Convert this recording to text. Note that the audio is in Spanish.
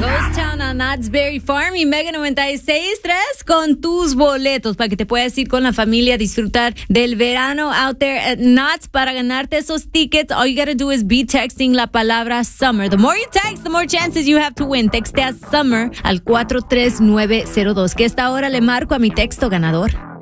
Ghost Town a Knott's Berry Farm y Mega 96.3 con tus boletos para que te puedas ir con la familia a disfrutar del verano out there at Knott's. Para ganarte esos tickets, all you gotta do is be texting la palabra summer. The more you text, the more chances you have to win. Textea summer al 43902, que esta hora le marco a mi texto ganador.